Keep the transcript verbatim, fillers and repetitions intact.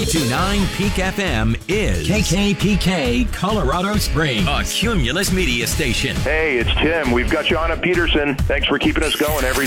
ninety-two point nine Peak F M is K K P K Colorado Springs, a Cumulus media station. Hey, it's Tim. We've got you on at Peterson. Thanks for keeping us going every day.